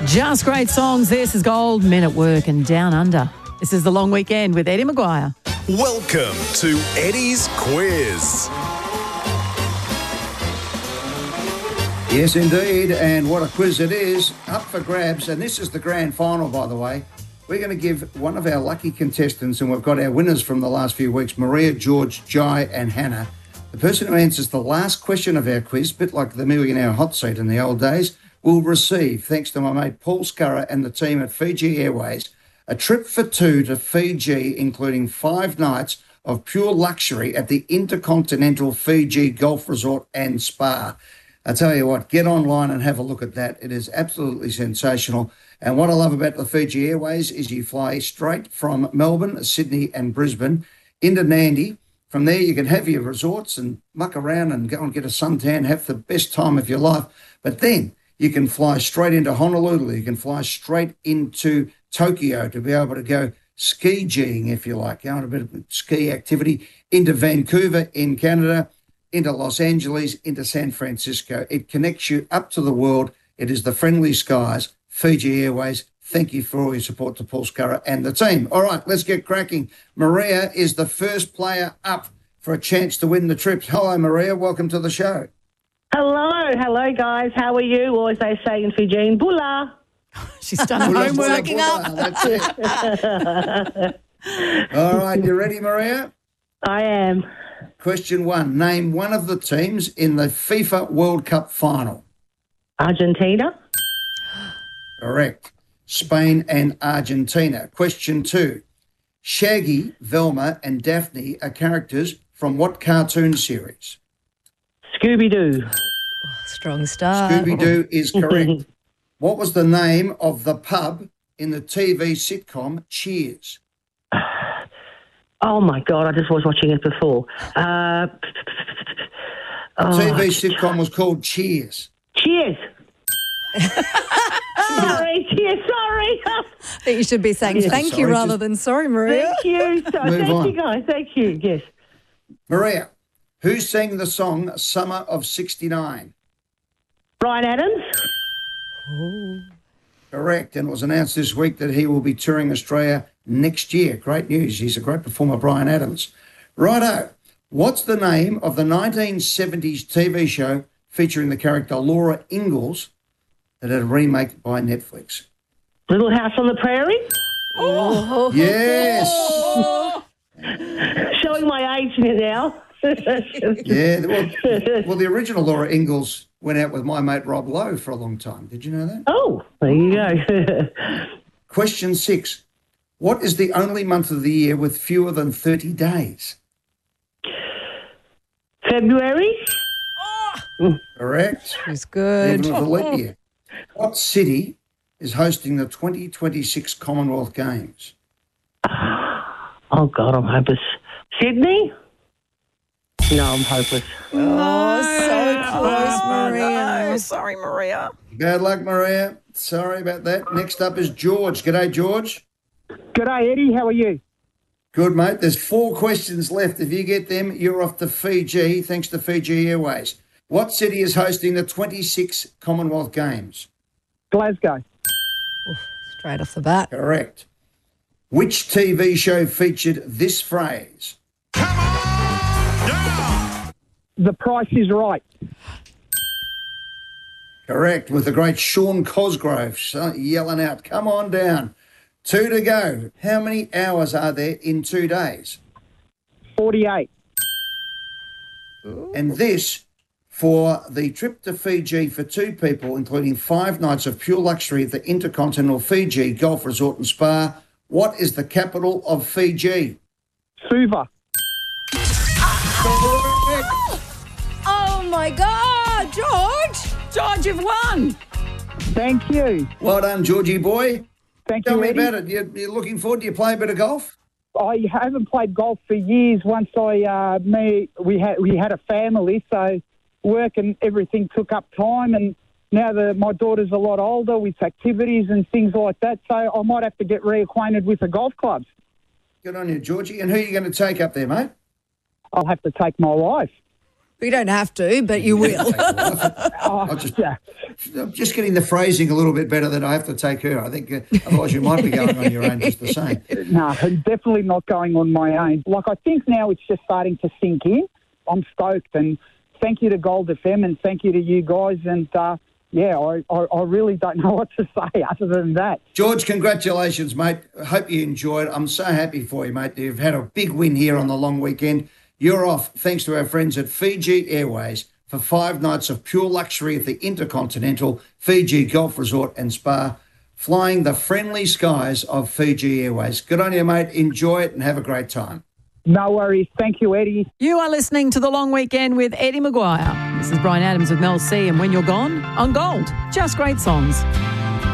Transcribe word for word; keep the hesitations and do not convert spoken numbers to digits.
Just great songs. This is Gold, Men at Work and Down Under. This is The Long Weekend with Eddie Maguire. Welcome to Eddie's Quiz. Yes, indeed, and what a quiz it is. Up for grabs, and this is the grand final, by the way. We're going to give one of our lucky contestants, and we've got our winners from the last few weeks, Maria, George, Jai and Hannah. The person who answers the last question of our quiz, a bit like the Millionaire Hot Seat in the old days, will receive, thanks to my mate Paul Scurra and the team at Fiji Airways, a trip for two to Fiji, including five nights of pure luxury at the Intercontinental Fiji Golf Resort and Spa. I tell you what, get online and have a look at that. It is absolutely sensational. And what I love about the Fiji Airways is you fly straight from Melbourne, Sydney and Brisbane into Nandi. From there, you can have your resorts and muck around and go and get a suntan, have the best time of your life. But then you can fly straight into Honolulu. You can fly straight into Tokyo to be able to go ski-geeing, if you like, you know, a bit of ski activity, into Vancouver in Canada, into Los Angeles, into San Francisco. It connects you up to the world. It is the friendly skies. Fiji Airways, thank you for all your support to Paul Scurra and the team. All right, let's get cracking. Maria is the first player up for a chance to win the trip. Hello, Maria. Welcome to the show. Hello. Hello, guys. How are you? Or as they say in Fijian, bula. She's done her homework. That's it. All right, you ready, Maria? I am. Question one. Name one of the teams in the FIFA World Cup final. Argentina. Correct. Spain and Argentina. Question two. Shaggy, Velma and Daphne are characters from what cartoon series? Scooby-Doo. Strong start. Scooby-Doo is correct. What was the name of the pub in the T V sitcom Cheers? Oh, my God. I just was watching it before. Uh, The T V oh, sitcom was called Cheers. Cheers. sorry. Cheers. Sorry. I think you should be saying thank Sorry, you rather just- than sorry, Maria. Thank you. So, Move thank on. you, guys. Thank you. Yes. Maria, who sang the song Summer of sixty-nine? Brian Adams. Correct, and it was announced this week that he will be touring Australia next year. Great news. He's a great performer, Brian Adams. Righto, what's the name of the nineteen seventies T V show featuring the character Laura Ingalls that had a remake by Netflix? Little House on the Prairie. Oh. Yes. Showing my age now. Yeah, well, well, the original Laura Ingalls went out with my mate Rob Lowe for a long time. Did you know that? Oh, there you go. Question six. What is the only month of the year with fewer than thirty days? February. Correct. She's good. Even with a leap year. What city is hosting the twenty twenty-six Commonwealth Games? Oh, God, I'm hopeless. Sydney? No, I'm hopeless. Oh, so close, Maria. No, sorry, Maria. Bad luck, Maria. Sorry about that. Next up is George. G'day, George. G'day, Eddie. How are you? Good, mate. There's four questions left. If you get them, you're off to Fiji, thanks to Fiji Airways. What city is hosting the twenty-six Commonwealth Games? Glasgow. Straight off the bat. Correct. Which T V show featured this phrase? The Price is Right. Correct, with the great Sean Cosgrove yelling out, come on down. Two to go. How many hours are there in two days? forty-eight. And this for the trip to Fiji for two people, including five nights of pure luxury at the Intercontinental Fiji Golf Resort and Spa. What is the capital of Fiji? Suva. Oh, my God, George. George, you've won. Thank you. Well done, Georgie boy. Thank Tell you, me Eddie. about it. You're, you're looking forward. Do you play a bit of golf? I haven't played golf for years. Once I, uh, me, we had we had a family, so work and everything took up time. And now that my daughter's a lot older, with activities and things like that, so I might have to get reacquainted with the golf clubs. Good on you, Georgie. And who are you going to take up there, mate? I'll have to take my wife. We don't have to, but you will. I'll just, I'm just getting the phrasing a little bit better that I have to take her. I think uh, otherwise you might be going on your own just the same. No, definitely not going on my own. Like, I think now it's just starting to sink in. I'm stoked, and thank you to Gold F M and thank you to you guys. And, uh, yeah, I, I, I really don't know what to say other than that. George, congratulations, mate. I hope you enjoyed. I'm so happy for you, mate. You've had a big win here on the long weekend. You're off, thanks to our friends at Fiji Airways, for five nights of pure luxury at the Intercontinental Fiji Golf Resort and Spa, flying the friendly skies of Fiji Airways. Good on you, mate. Enjoy it and have a great time. No worries. Thank you, Eddie. You are listening to The Long Weekend with Eddie Maguire. This is Brian Adams with Mel C, and when you're gone, on Gold. Just great songs.